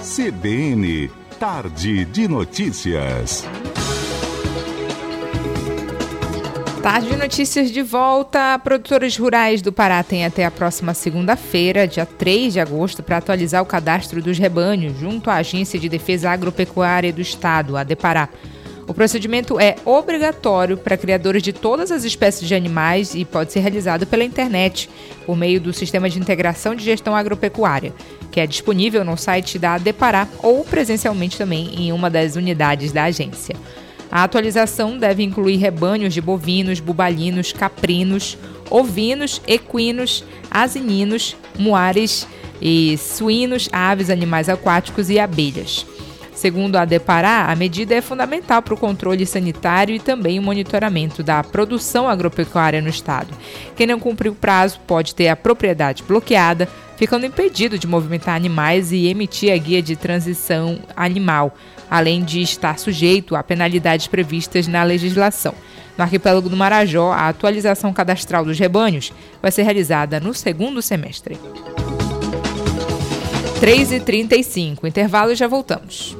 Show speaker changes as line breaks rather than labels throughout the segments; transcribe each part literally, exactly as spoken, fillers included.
C B N, Tarde de Notícias.
Tarde de Notícias de volta. Produtores rurais do Pará têm até a próxima segunda-feira, dia três de agosto, para atualizar o cadastro dos rebanhos junto à Agência de Defesa Agropecuária do Estado, a DEPARÁ. O procedimento é obrigatório para criadores de todas as espécies de animais e pode ser realizado pela internet, por meio do Sistema de Integração de Gestão Agropecuária, que é disponível no site da DEPARÁ ou presencialmente também em uma das unidades da agência. A atualização deve incluir rebanhos de bovinos, bubalinos, caprinos, ovinos, equinos, asininos, muares e suínos, aves, animais aquáticos e abelhas. Segundo a DEPARÁ, a medida é fundamental para o controle sanitário e também o monitoramento da produção agropecuária no estado. Quem não cumprir o prazo pode ter a propriedade bloqueada, ficando impedido de movimentar animais e emitir a guia de transição animal, além de estar sujeito a penalidades previstas na legislação. No arquipélago do Marajó, a atualização cadastral dos rebanhos vai ser realizada no segundo semestre. três e trinta e cinco, intervalo e já voltamos.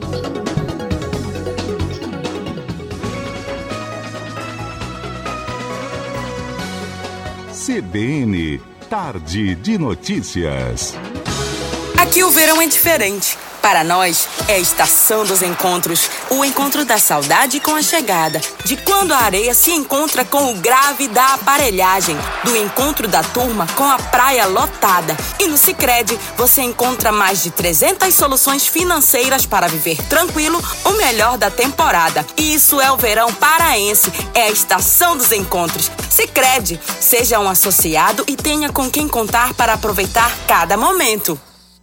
C B N, Tarde de Notícias.
Aqui o verão é diferente. Para nós, é a estação dos encontros. O encontro da saudade com a chegada. De quando a areia se encontra com o grave da aparelhagem. Do encontro da turma com a praia lotada. E no Sicredi, você encontra mais de trezentas soluções financeiras para viver tranquilo o melhor da temporada. E isso é o verão paraense. É a estação dos encontros. Sicredi, seja um associado e tenha com quem contar para aproveitar cada momento.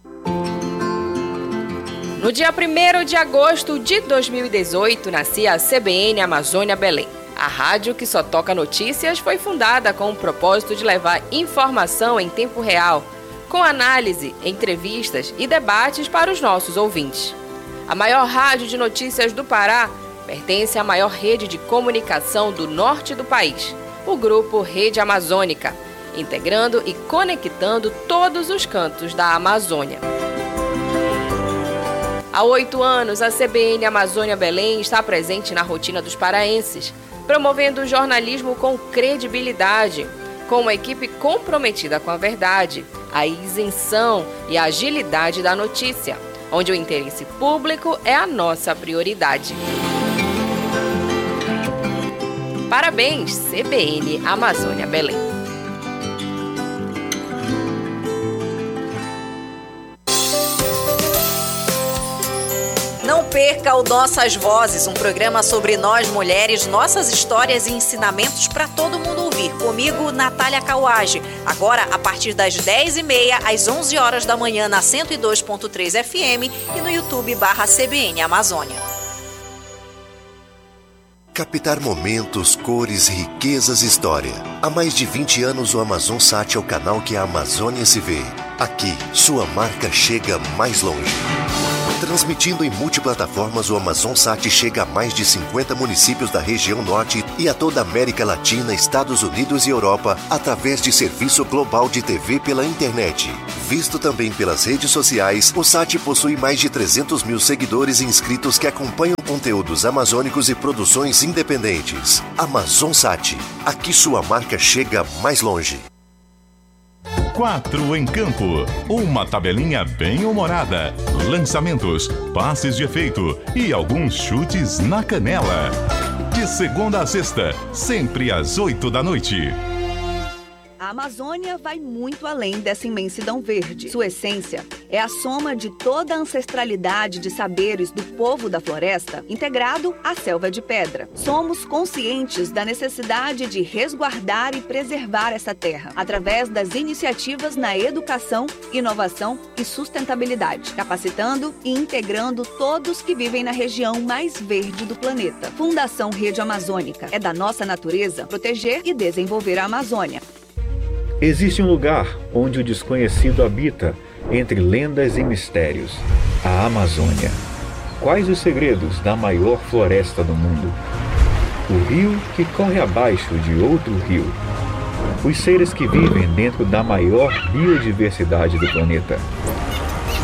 No dia primeiro de agosto de dois mil e dezoito, nascia a C B N Amazônia Belém. A rádio que só toca notícias foi fundada com o propósito de levar informação em tempo real, com análise, entrevistas e debates para os nossos ouvintes. A maior rádio de notícias do Pará pertence à maior rede de comunicação do norte do país, o Grupo Rede Amazônica, integrando e conectando todos os cantos da Amazônia. Há oito anos, a C B N Amazônia Belém está presente na rotina dos paraenses, promovendo o jornalismo com credibilidade, com uma equipe comprometida com a verdade, a isenção e a agilidade da notícia, onde o interesse público é a nossa prioridade. Parabéns, C B N Amazônia Belém.
Não perca o Nossas Vozes, um programa sobre nós mulheres, nossas histórias e ensinamentos para todo mundo ouvir. Comigo, Natália Kawage. Agora, a partir das dez e meia às onze horas da manhã na cento e dois ponto três F M e no YouTube barra C B N Amazônia.
Captar momentos, cores, riquezas e história. Há mais de vinte anos o AmazonSat é o canal que a Amazônia se vê. Aqui, sua marca chega mais longe. Transmitindo em multiplataformas, o AmazonSat chega a mais de cinquenta municípios da região norte e a toda a América Latina, Estados Unidos e Europa, através de serviço global de T V pela internet. Visto também pelas redes sociais, o Sat possui mais de trezentos mil seguidores e inscritos que acompanham conteúdos amazônicos e produções independentes. AmazonSat, aqui sua marca chega mais longe.
Quatro em campo, uma tabelinha bem humorada, lançamentos, passes de efeito e alguns chutes na canela. De segunda a sexta, sempre às oito da noite.
A Amazônia vai muito além dessa imensidão verde. Sua essência é a soma de toda a ancestralidade de saberes do povo da floresta, integrado à selva de pedra. Somos conscientes da necessidade de resguardar e preservar essa terra, através das iniciativas na educação, inovação e sustentabilidade, capacitando e integrando todos que vivem na região mais verde do planeta. Fundação Rede Amazônica. É da nossa natureza proteger e desenvolver a Amazônia.
Existe um lugar onde o desconhecido habita, entre lendas e mistérios. A Amazônia. Quais os segredos da maior floresta do mundo? O rio que corre abaixo de outro rio. Os seres que vivem dentro da maior biodiversidade do planeta.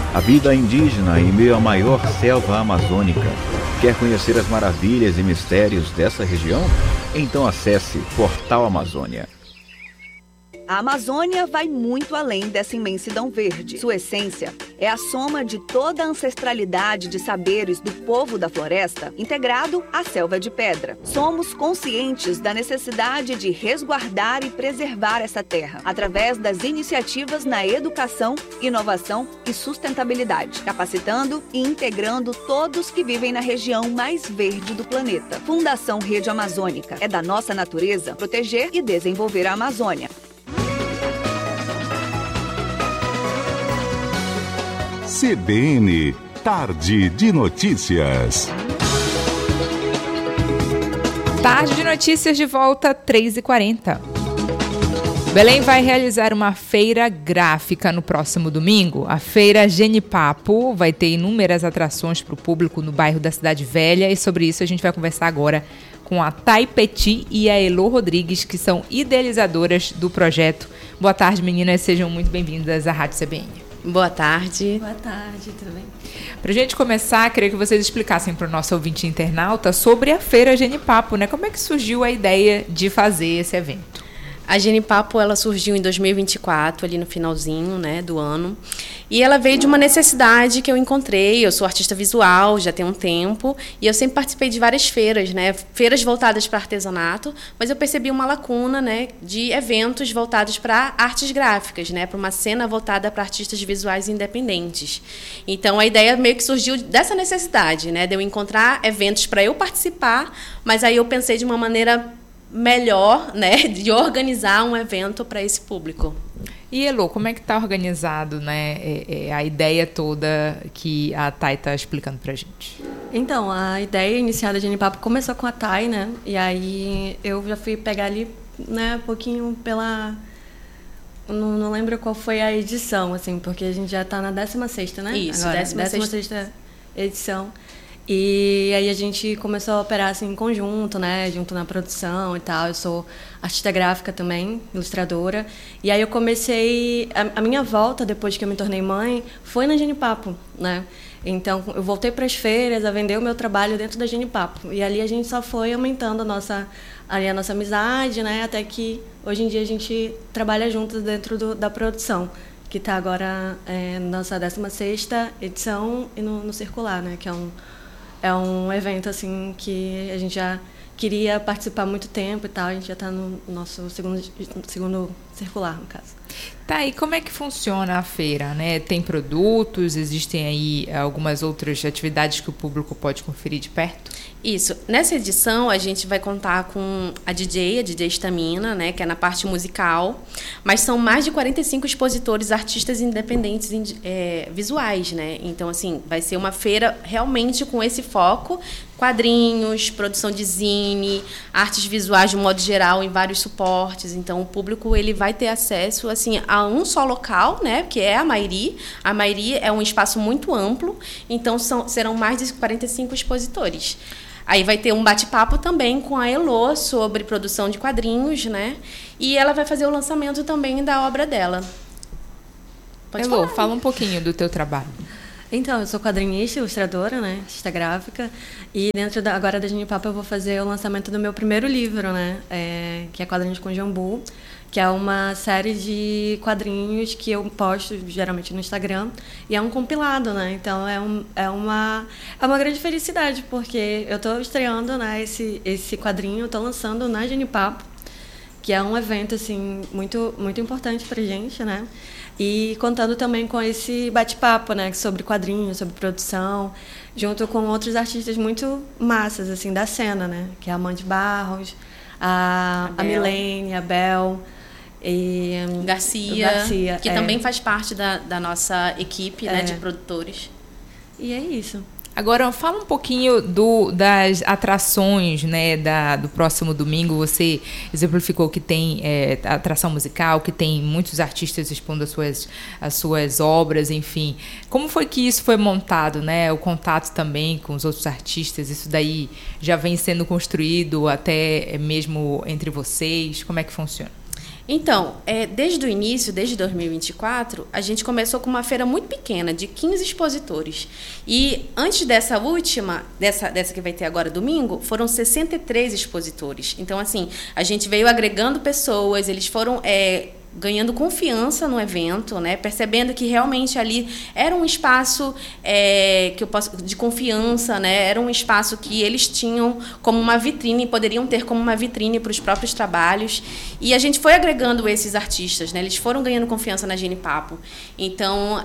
A vida indígena em meio à maior selva amazônica. Quer conhecer as maravilhas e mistérios dessa região? Então acesse Portal Amazônia.
A Amazônia vai muito além dessa imensidão verde. Sua essência é a soma de toda a ancestralidade de saberes do povo da floresta, integrado à selva de pedra. Somos conscientes da necessidade de resguardar e preservar essa terra, através das iniciativas na educação, inovação e sustentabilidade, capacitando e integrando todos que vivem na região mais verde do planeta. Fundação Rede Amazônica. É da nossa natureza proteger e desenvolver a Amazônia.
C B N, Tarde de Notícias.
Tarde de Notícias de volta, três e quarenta. Belém vai realizar uma feira gráfica no próximo domingo. A feira Genipapo vai ter inúmeras atrações para o público no bairro da Cidade Velha, e sobre isso a gente vai conversar agora com a Thay Petit e a Elô Rodrigues, que são idealizadoras do projeto. Boa tarde, meninas, sejam muito bem-vindas à Rádio C B N.
Boa tarde.
Boa tarde, tudo bem?
Para a gente começar, queria que vocês explicassem para o nosso ouvinte internauta sobre a Feira Genipapo, né? Como é que surgiu a ideia de fazer esse evento?
A Genipapo, ela surgiu em dois mil e vinte e quatro, ali no finalzinho, né, do ano. E ela veio de uma necessidade que eu encontrei. Eu sou artista visual, já tem um tempo, e eu sempre participei de várias feiras, né, feiras voltadas para artesanato, mas eu percebi uma lacuna, né, de eventos voltados para artes gráficas, né, para uma cena voltada para artistas visuais independentes. Então, a ideia meio que surgiu dessa necessidade, né, de eu encontrar eventos para eu participar, mas aí eu pensei de uma maneira melhor, né, de organizar um evento para esse público.
E, Elô, como é que está organizado, né, é, é a ideia toda que a Thay está explicando para a gente?
Então, a ideia iniciada de Genipapo começou com a Thay, né, e aí eu já fui pegar ali, né, um pouquinho pela... Não, não lembro qual foi a edição, assim, porque a gente já está na décima sexta, né?
Isso,
agora,
décima
sexta edição. E aí a gente começou a operar assim em conjunto, né, junto na produção e tal. Eu sou artista gráfica também, ilustradora. E aí eu comecei a, a minha volta depois que eu me tornei mãe foi na Genipapo, né? Então eu voltei para as feiras a vender o meu trabalho dentro da Genipapo. E ali a gente só foi aumentando a nossa ali a nossa amizade, né, até que hoje em dia a gente trabalha juntos dentro do, da produção, que está agora é, na nossa décima sexta edição e no, no Circular, né, que é um É um evento assim que a gente já queria participar há muito tempo e tal. A gente já está no nosso segundo, segundo circular, no caso.
Tá, e como é que funciona a feira, né? Tem produtos, existem aí algumas outras atividades que o público pode conferir de perto?
Isso. Nessa edição, a gente vai contar com a D J, a D J Estamina, né, que é na parte musical, mas são mais de quarenta e cinco expositores, artistas independentes é, visuais, né? Então, assim, vai ser uma feira realmente com esse foco, quadrinhos, produção de zine, artes visuais de um modo geral em vários suportes. Então, o público ele vai ter acesso assim, a um só local, né, que é a Mairi. A Mairi é um espaço muito amplo, então são, serão mais de quarenta e cinco expositores. Aí vai ter um bate-papo também com a Elô sobre produção de quadrinhos, né? E ela vai fazer o lançamento também da obra dela.
Pode Elô, falar. Fala um pouquinho do teu trabalho.
Então, eu sou quadrinista, ilustradora, né, artista gráfica, e dentro da, agora da Genipapo eu vou fazer o lançamento do meu primeiro livro, né, é, que é Quadrinhos com Jambu, que é uma série de quadrinhos que eu posto geralmente no Instagram, e é um compilado, né, então é, um, é, uma, é uma grande felicidade, porque eu estou estreando, né, esse, esse quadrinho, estou lançando na Genipapo, que é um evento assim, muito, muito importante para a gente, né, e contando também com esse bate-papo, né, sobre quadrinhos, sobre produção, junto com outros artistas muito massas, assim, da cena, né, que é a Amanda Barros, a, a, a Milene, a Bel e
Garcia,
Garcia
que
é.
também faz parte da, da nossa equipe, é. né, de produtores.
E é isso.
Agora, fala um pouquinho do, das atrações, né, da, do próximo domingo. Você exemplificou que tem é, atração musical, que tem muitos artistas expondo as suas, as suas obras, enfim. Como foi que isso foi montado, né? O contato também com os outros artistas, isso daí já vem sendo construído até mesmo entre vocês? Como é que funciona?
Então, é, desde o início, desde dois mil e vinte e quatro, a gente começou com uma feira muito pequena, de quinze expositores. E antes dessa última, dessa, dessa que vai ter agora domingo, foram sessenta e três expositores. Então, assim, a gente veio agregando pessoas, eles foram... É, ganhando confiança no evento, né? Percebendo que realmente ali era um espaço é, que eu posso, de confiança, né? Era um espaço que eles tinham como uma vitrine, poderiam ter como uma vitrine para os próprios trabalhos. E a gente foi agregando esses artistas, né? Eles foram ganhando confiança na Genipapo. Então,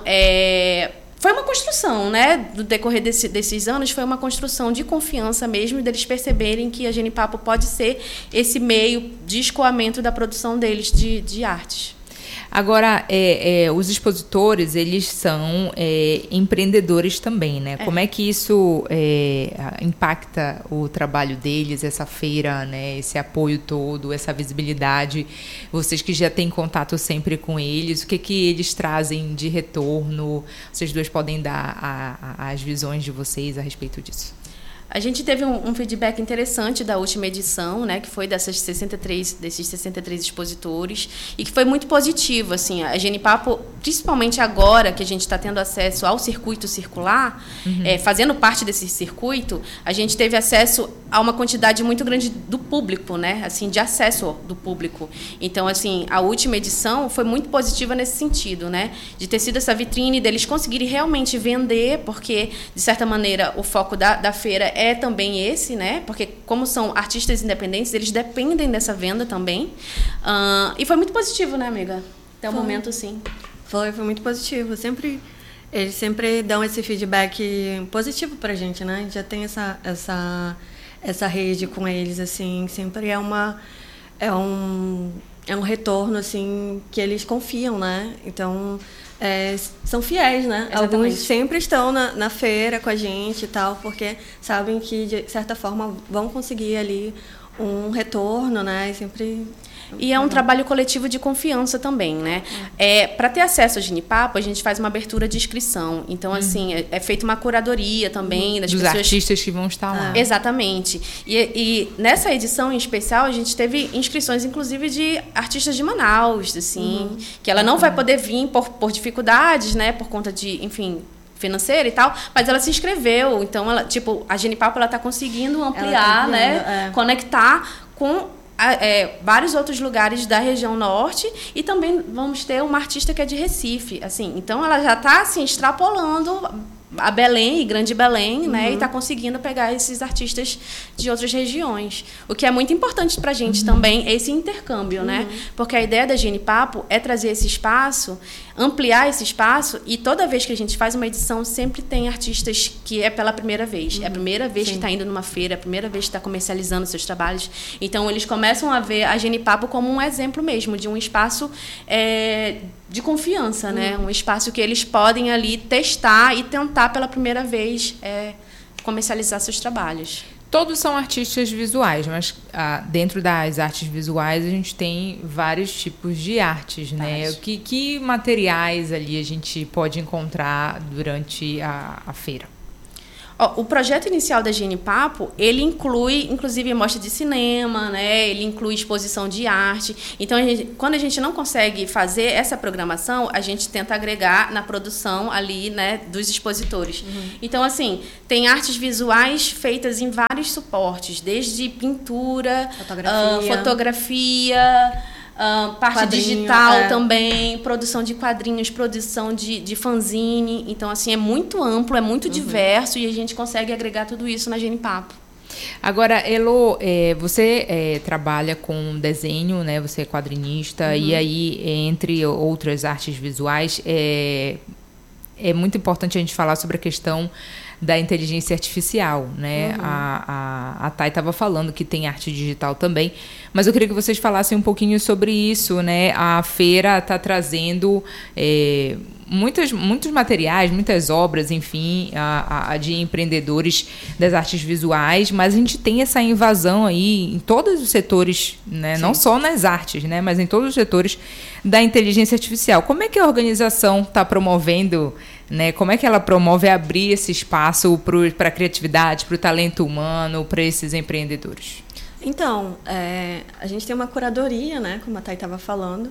é, foi uma construção, né? Do decorrer desse, desses anos, foi uma construção de confiança mesmo, deles perceberem que a Genipapo pode ser esse meio de escoamento da produção deles de, de artes.
Agora, é, é, os expositores, eles são é, empreendedores também, né? É. Como é que isso é, impacta o trabalho deles, essa feira, né? Esse apoio todo, essa visibilidade? Vocês que já têm contato sempre com eles, o que, que eles trazem de retorno? Vocês dois podem dar a, a, as visões de vocês a respeito disso.
A gente teve um, um feedback interessante da última edição, né, que foi dessas sessenta e três, desses sessenta e três expositores, e que foi muito positivo. Assim, a Genipapo, principalmente agora que a gente está tendo acesso ao circuito circular, uhum. é, fazendo parte desse circuito, a gente teve acesso a uma quantidade muito grande do público, né, assim, de acesso do público. Então, assim, a última edição foi muito positiva nesse sentido, né, de ter sido essa vitrine, deles conseguirem realmente vender, porque, de certa maneira, o foco da, da feira é é também esse, né? Porque como são artistas independentes, eles dependem dessa venda também. Uh, e foi muito positivo, né, amiga? Até o foi. momento, sim.
Foi, foi muito positivo. Sempre, eles sempre dão esse feedback positivo pra gente, né? Já tem essa, essa, essa rede com eles, assim. Sempre é uma... É um, é um retorno, assim, que eles confiam, né? Então... É, são fiéis, né?
Exatamente.
Alguns sempre estão na, na feira com a gente e tal, porque sabem que, de certa forma, vão conseguir ali um retorno, né? E sempre...
E é um trabalho coletivo de confiança também, né? É, para ter acesso ao Genipapo, a gente faz uma abertura de inscrição. Então, uhum. assim, é, é feita uma curadoria também das
Dos
pessoas...
artistas que vão estar lá.
Ah. Exatamente. E, e nessa edição em especial, a gente teve inscrições, inclusive, de artistas de Manaus, assim, uhum. que ela não vai poder vir por, por dificuldades, né? Por conta de, enfim... financeira e tal, mas ela se inscreveu. Então, ela, tipo, a Genipapo, ela está conseguindo ampliar, tá né? É. Conectar com... É, vários outros lugares da região norte e também vamos ter uma artista que é de Recife, assim, então ela já está assim, extrapolando a Belém e Grande Belém, uhum. né, e está conseguindo pegar esses artistas de outras regiões, o que é muito importante para a gente uhum. também, esse intercâmbio, uhum. né, porque a ideia da Genipapo é trazer esse espaço, ampliar esse espaço, e toda vez que a gente faz uma edição, sempre tem artistas que é pela primeira vez, uhum. é a primeira vez Sim. que está indo numa feira, é a primeira vez que está comercializando seus trabalhos, então eles começam a ver a Genipapo como um exemplo mesmo, de um espaço é, de confiança, uhum. né, um espaço que eles podem ali testar e tentar pela primeira vez é, comercializar seus trabalhos.
Todos são artistas visuais, mas ah, dentro das artes visuais a gente tem vários tipos de artes, né? Que, que materiais ali a gente pode encontrar durante a, a feira?
Ó, o projeto inicial da Genipapo, ele inclui, inclusive, mostra de cinema, né? Ele inclui exposição de arte. Então, a gente, quando a gente não consegue fazer essa programação, a gente tenta agregar na produção ali, né, dos expositores. Uhum. Então, assim, tem artes visuais feitas em vários suportes, desde pintura, fotografia, uh, fotografia Uh, parte Quadrinho, digital é. também, produção de quadrinhos, produção de, de fanzine. Então, assim, é muito amplo, é muito uhum. diverso e a gente consegue agregar tudo isso na Genipapo.
Agora, Elo, é, você é, trabalha com desenho, né? Você é quadrinista, uhum. e aí, entre outras artes visuais, é, é muito importante a gente falar sobre a questão da inteligência artificial, né? Uhum. A, a, a Thay estava falando que tem arte digital também, mas eu queria que vocês falassem um pouquinho sobre isso, né? A feira está trazendo é, muitos, muitos materiais, muitas obras, enfim, a, a, de empreendedores das artes visuais, mas a gente tem essa invasão aí em todos os setores, né? Não só nas artes, né? Mas em todos os setores da inteligência artificial. Como é que a organização está promovendo, né? Como é que ela promove abrir esse espaço para a criatividade, para o talento humano, para esses empreendedores?
Então, é, a gente tem uma curadoria, né, como a Thay estava falando,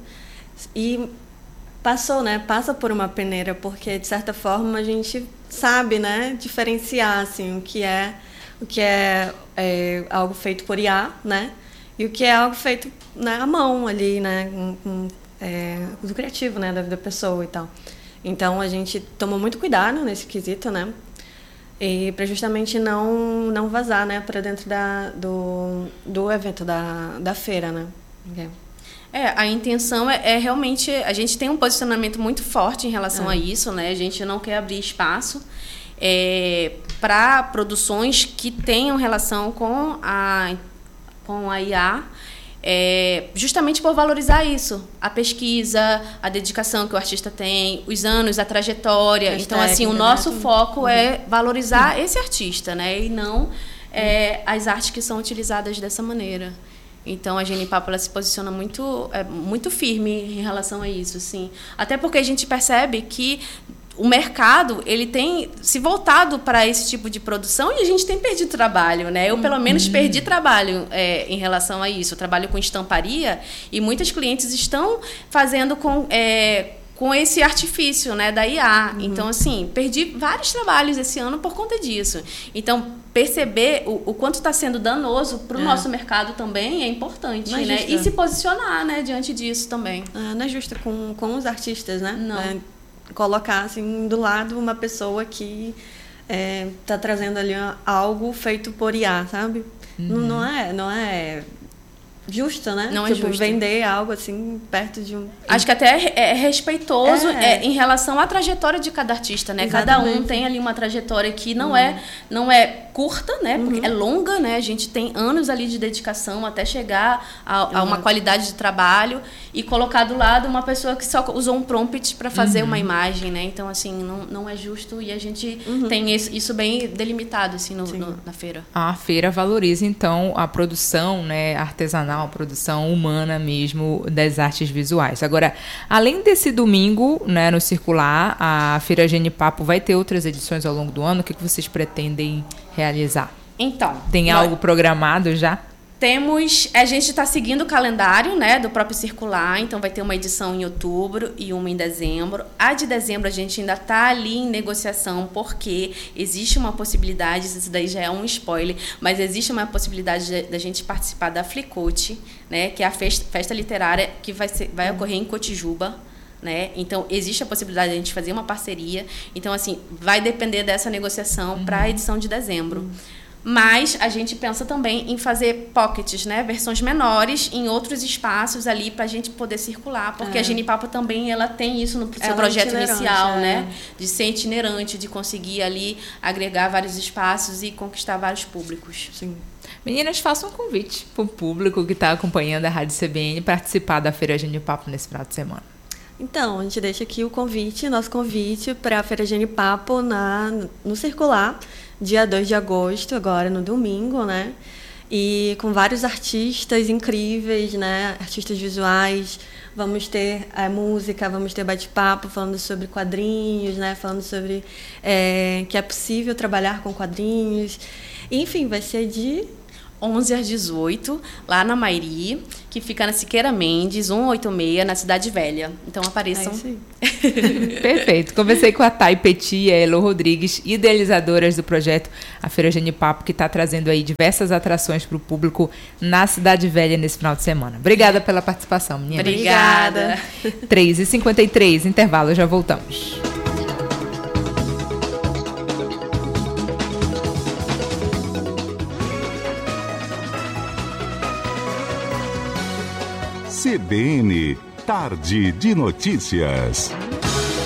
e passou, né, passa por uma peneira, porque, de certa forma, a gente sabe, né, diferenciar, assim, o que é, o que é, é algo feito por I A, né, e o que é algo feito, né, à mão ali, né, com, com é, uso criativo, né, da, da pessoa e tal. Então, a gente tomou muito cuidado nesse quesito, né, e para justamente não, não vazar, né, para dentro da, do, do evento, da, da feira, né. Okay.
É, a intenção é, é realmente... A gente tem um posicionamento muito forte em relação é. a isso, né? A gente não quer abrir espaço é, para produções que tenham relação com a, com a I A, é, justamente por valorizar isso. A pesquisa, a dedicação que o artista tem, os anos, a trajetória. As então, assim, o nosso né? foco uhum. é valorizar uhum. esse artista, né? E não é, as artes que são utilizadas dessa maneira. Então, a Genipapo ela se posiciona muito, é, muito firme em relação a isso, assim. Até porque a gente percebe que o mercado ele tem se voltado para esse tipo de produção e a gente tem perdido trabalho, né? Eu, pelo menos, uhum. perdi trabalho é, em relação a isso. Eu trabalho com estamparia e muitas clientes estão fazendo com... É, com esse artifício, né, da I A. Uhum. Então, assim, perdi vários trabalhos esse ano por conta disso. Então, perceber o, o quanto está sendo danoso para o é. nosso mercado também é importante, não é né? Justo. E se posicionar, né, diante disso também.
Ah, não é justo com, com os artistas, né?
Não.
É, colocar, assim, do lado uma pessoa que está é, trazendo ali algo feito por I A, sabe? Uhum. Não, não é... Não é justo, né?
Não
tipo,
é justo.
Vender algo assim perto de um...
Acho que até é respeitoso é. É, em relação à trajetória de cada artista, né? Exatamente. Cada um tem ali uma trajetória que não, uhum. é, não é curta, né? Porque uhum. é longa, né? A gente tem anos ali de dedicação até chegar a, uhum. a uma qualidade de trabalho e colocar do lado uma pessoa que só usou um prompt para fazer uhum. uma imagem, né? Então, assim, não, não é justo e a gente uhum. tem isso bem delimitado, assim, no, no, na feira.
A feira valoriza, então, a produção, né, artesanal, a produção humana mesmo das artes visuais. Agora, além desse domingo, né, no Circular, a Feira Genipapo vai ter outras edições ao longo do ano. O que vocês pretendem realizar?
Então...
Tem nós... algo programado já?
Temos, a gente está seguindo o calendário, né, do próprio Circular, então vai ter uma edição em outubro e uma em dezembro. A de dezembro a gente ainda está ali em negociação, porque existe uma possibilidade, isso daí já é um spoiler, mas existe uma possibilidade da gente participar da Flicote, né, que é a festa, festa literária que vai, ser, vai ocorrer em Cotijuba. Né? Então, existe a possibilidade de a gente fazer uma parceria. Então, assim, vai depender dessa negociação uhum. para a edição de dezembro. Uhum. Mas a gente pensa também em fazer pockets, né? Versões menores em outros espaços ali para a gente poder circular, porque é. a Genipapo também ela tem isso no seu ela projeto é inicial, é. né? De ser itinerante, de conseguir ali agregar vários espaços e conquistar vários públicos.
Sim. Meninas, façam um convite para o público que está acompanhando a Rádio C B N participar da Feira Genipapo nesse final de semana.
Então, a gente deixa aqui o convite, nosso convite para a Feira Genipapo na, no Circular, dia dois de agosto, agora no domingo, né? E com vários artistas incríveis, né? Artistas visuais. Vamos ter é, música, vamos ter bate-papo falando sobre quadrinhos, né? Falando sobre é, que é possível trabalhar com quadrinhos. Enfim, vai ser de...
onze às dezoito, lá na Mairi, que fica na Siqueira Mendes, cento e oitenta e seis, na Cidade Velha. Então, apareçam.
É Perfeito. Conversei com a Thay Petit e a Elo Rodrigues, idealizadoras do projeto A Feira Genipapo, que está trazendo aí diversas atrações para o público na Cidade Velha nesse final de semana. Obrigada pela participação, menina.
Obrigada.
três e cinquenta e três, intervalo, já voltamos.
C B N, Tarde de Notícias.